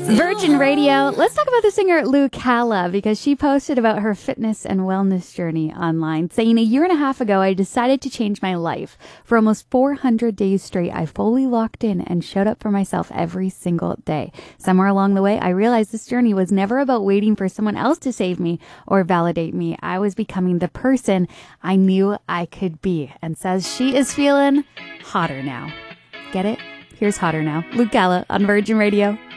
Virgin Radio. Let's talk about the singer Lou Calla, because she posted about her fitness and wellness journey online, saying a year and a half ago, I decided to change my life. For almost 400 days straight, I fully locked in and showed up for myself every single day. Somewhere along the way, I realized this journey was never about waiting for someone else to save me or validate me. I was becoming the person I knew I could be, and says she is feeling hotter now. Get it? Here's Hotter Now. Lou Calla on Virgin Radio.